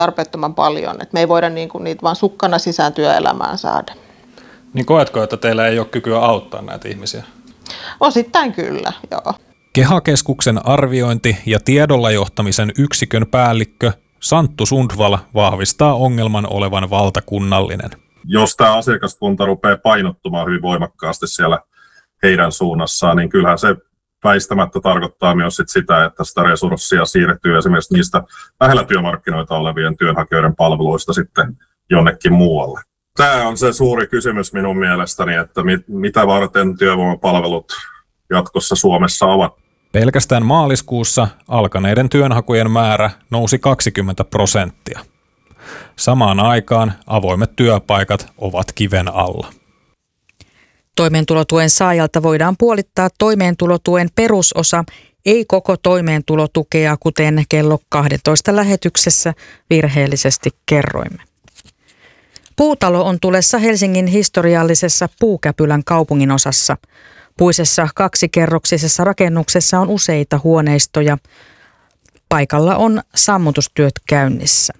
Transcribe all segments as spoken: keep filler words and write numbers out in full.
tarpeettoman paljon, että me ei voida niin kuin niitä vaan sukkana sisään työelämään saada. Niin koetko, että teillä ei ole kykyä auttaa näitä ihmisiä? Osittain kyllä, joo. KEHA-keskuksen arviointi- ja tiedolla johtamisen yksikön päällikkö Santtu Sundvall vahvistaa ongelman olevan valtakunnallinen. Jos tämä asiakaskunta rupeaa painottumaan hyvin voimakkaasti siellä heidän suunnassaan, niin kyllähän se väistämättä tarkoittaa myös sit sitä, että sitä resurssia siirtyy esimerkiksi niistä lähellä työmarkkinoita olevien työnhakijoiden palveluista sitten jonnekin muualle. Tämä on se suuri kysymys minun mielestäni, että mit, mitä varten työvoimapalvelut jatkossa Suomessa ovat. Pelkästään maaliskuussa alkaneiden työnhakujen määrä nousi kaksikymmentä prosenttia. Samaan aikaan avoimet työpaikat ovat kiven alla. Toimeentulotuen saajalta voidaan puolittaa toimeentulotuen perusosa, ei koko toimeentulotukea, kuten kello kaksitoista lähetyksessä virheellisesti kerroimme. Puutalo on tulessa Helsingin historiallisessa Puukäpylän kaupunginosassa. Puisessa kaksikerroksisessa rakennuksessa on useita huoneistoja. Paikalla on sammutustyöt käynnissä.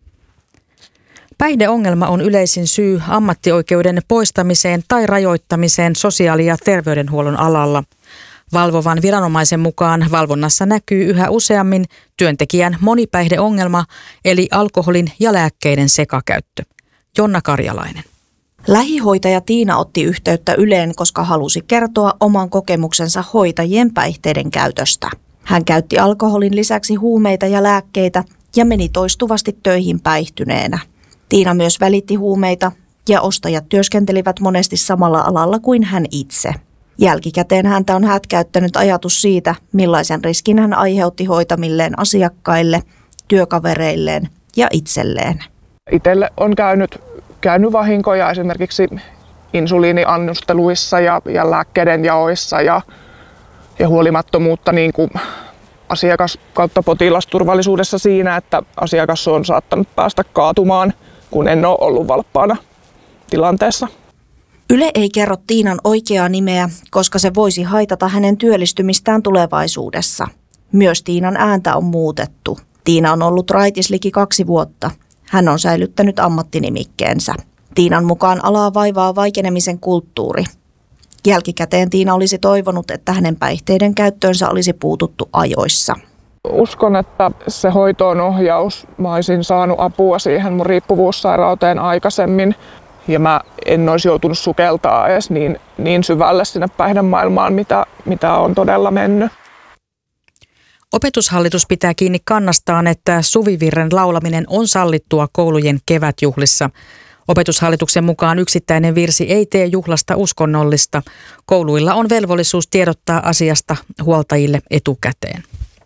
Päihdeongelma on yleisin syy ammattioikeuden poistamiseen tai rajoittamiseen sosiaali- ja terveydenhuollon alalla. Valvovan viranomaisen mukaan valvonnassa näkyy yhä useammin työntekijän monipäihdeongelma, eli alkoholin ja lääkkeiden sekakäyttö. Jonna Karjalainen. Lähihoitaja Tiina otti yhteyttä Yleen, koska halusi kertoa oman kokemuksensa hoitajien päihteiden käytöstä. Hän käytti alkoholin lisäksi huumeita ja lääkkeitä ja meni toistuvasti töihin päihtyneenä. Tiina myös välitti huumeita ja ostajat työskentelivät monesti samalla alalla kuin hän itse. Jälkikäteen häntä on hätkäyttänyt ajatus siitä, millaisen riskin hän aiheutti hoitamilleen asiakkaille, työkavereilleen ja itselleen. Itselle on käynyt, käynyt vahinkoja esimerkiksi insuliiniannosteluissa ja, ja lääkkeiden jaoissa ja, ja huolimattomuutta niin kuin asiakas- kautta potilasturvallisuudessa siinä, että asiakas on saattanut päästä kaatumaan, kun en ole ollut valppaana tilanteessa. Yle ei kerro Tiinan oikeaa nimeä, koska se voisi haitata hänen työllistymistään tulevaisuudessa. Myös Tiinan ääntä on muutettu. Tiina on ollut raitis liki kaksi vuotta. Hän on säilyttänyt ammattinimikkeensä. Tiinan mukaan alaa vaivaa vaikenemisen kulttuuri. Jälkikäteen Tiina olisi toivonut, että hänen päihteiden käyttöönsä olisi puututtu ajoissa. Uskon, että se hoitoon ohjaus, mä olisin saanut apua siihen mun riippuvuussairauteen aikaisemmin. Ja mä en olisi joutunut sukeltaa edes niin, niin syvälle sinne päihdemaailmaan, mitä, mitä on todella mennyt. Opetushallitus pitää kiinni kannastaan, että suvivirren laulaminen on sallittua koulujen kevätjuhlissa. Opetushallituksen mukaan yksittäinen virsi ei tee juhlasta uskonnollista. Kouluilla on velvollisuus tiedottaa asiasta huoltajille etukäteen.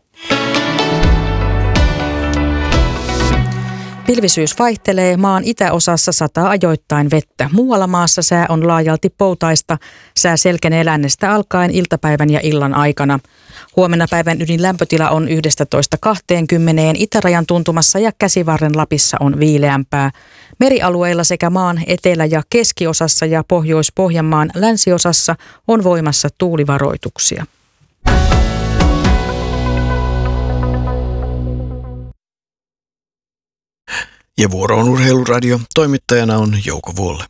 Pilvisyys vaihtelee, maan itäosassa sataa ajoittain vettä. Muualla maassa sää on laajalti poutaista. Sää selkenee lännestä alkaen iltapäivän ja illan aikana. Huomenna päivän ydinlämpötila on yksitoista kaksikymmentä, itärajan tuntumassa ja Käsivarren Lapissa on viileämpää. Merialueilla sekä maan etelä- ja keskiosassa ja Pohjois-Pohjanmaan länsiosassa on voimassa tuulivaroituksia. Ja vuoro on Urheiluradio. Toimittajana on Jouko Vuolle.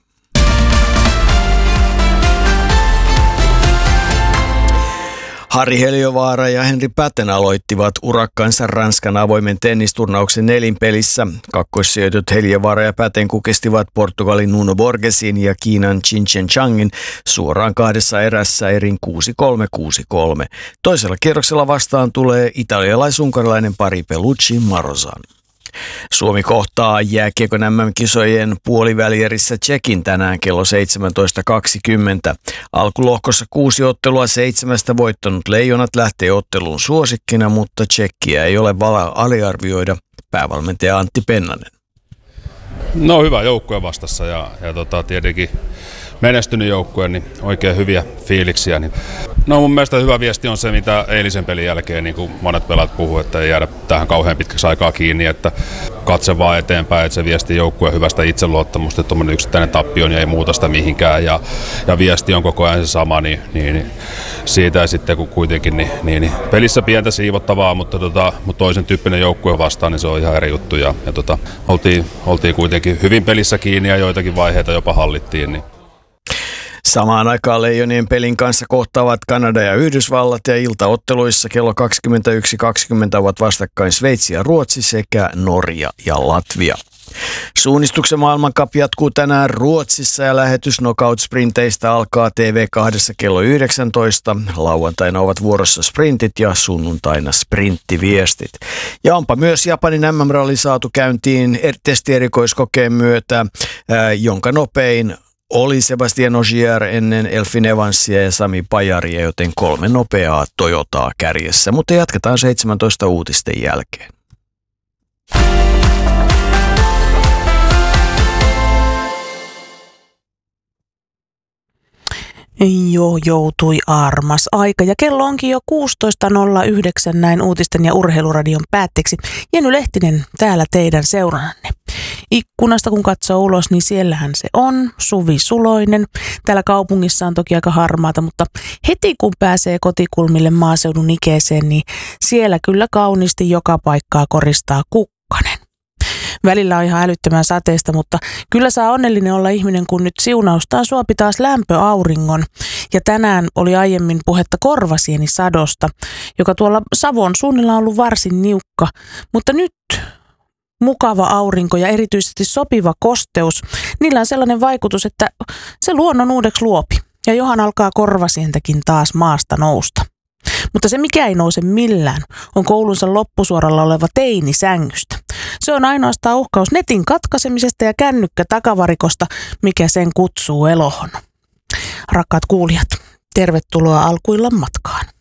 Harri Heliövaara ja Henri Päten aloittivat urakkansa Ranskan avoimen tennisturnauksen nelinpelissä. Kakkossijoitut Heliövaara ja Päten kukistivat Portugalin Nuno Borgesin ja Kiinan Qinchen Changin suoraan kahdessa erässä erin kuusi kolme kuusi kolme. Toisella kierroksella vastaan tulee italialais-unkarilainen pari Pelucci Marozan. Suomi kohtaa jääkiekon äm äm-kisojen puolivälierissä Tšekin tänään kello seitsemäntoista kaksikymmentä. Alkulohkossa kuusi ottelua seitsemästä voittanut Leijonat lähtee otteluun suosikkina, mutta Tšekkiä ei ole vala aliarvioida. Päävalmentaja Antti Pennanen. No hyvä joukkue vastassa ja, ja tota, tietenkin menestynyt joukkue, niin oikein hyviä fiiliksiä. Niin. No mun mielestä hyvä viesti on se, mitä eilisen pelin jälkeen niin kuin monet pelaat puhuu, että ei jäädä tähän kauhean pitkäksi aikaa kiinni, että katse vaan eteenpäin, että se viesti joukkueen hyvästä itseluottamusta, että tuommoinen yksittäinen tappio niin ei muuta sitä mihinkään ja, ja viesti on koko ajan se sama, niin, niin, niin siitä ja sitten kun kuitenkin niin, niin, niin pelissä pientä siivottavaa, mutta, tota, mutta toisen tyyppinen joukkue vastaan, niin se on ihan eri juttu ja, ja tota, oltiin, oltiin kuitenkin hyvin pelissä kiinni ja joitakin vaiheita jopa hallittiin. Niin. Samaan aikaan Leijonien pelin kanssa kohtaavat Kanada ja Yhdysvallat ja iltaotteluissa kello kaksikymmentäyksi kaksikymmentä ovat vastakkain Sveitsi ja Ruotsi sekä Norja ja Latvia. Suunnistuksen maailmankap jatkuu tänään Ruotsissa ja lähetys knockout-sprinteistä alkaa T V kaksi kello yhdeksäntoista. Lauantaina ovat vuorossa sprintit ja sunnuntaina sprinttiviestit. Ja onpa myös Japanin M M-ralli saatu käyntiin testierikoiskokeen myötä, jonka nopein oli Sebastien Ogier ennen Elfyn Evansia ja Sami Pajaria, joten kolme nopeaa Toyotaa kärjessä. Mutta jatketaan seitsemäntoista uutisten jälkeen. Jo joutui armas aika ja kello onkin jo kuusitoista nolla yhdeksän näin uutisten ja urheiluradion päätteeksi. Jenny Lehtinen täällä teidän seurannanne. Ikkunasta kun katsoo ulos, niin siellähän se on, Suvi Suloinen. Täällä kaupungissa on toki aika harmaata, mutta heti kun pääsee kotikulmille maaseudun ikeeseen, niin siellä kyllä kauniisti joka paikkaa koristaa kukkanen. Välillä on ihan älyttömän sateista, mutta kyllä saa onnellinen olla ihminen, kun nyt siunaustaan suopi taas lämpöauringon. Ja tänään oli aiemmin puhetta korvasienisadosta, joka tuolla Savon suunnilla on ollut varsin niukka. Mutta nyt mukava aurinko ja erityisesti sopiva kosteus, niillä on sellainen vaikutus, että se luonnon uudeksi luopi. Ja johan alkaa korvasientäkin taas maasta nousta. Mutta se mikä ei nouse millään on koulunsa loppusuoralla oleva teini sängystä. Se on ainoastaan uhkaus netin katkaisemisesta ja kännykkä takavarikosta, mikä sen kutsuu elohon. Rakkaat kuulijat, tervetuloa alkuillan matkaan.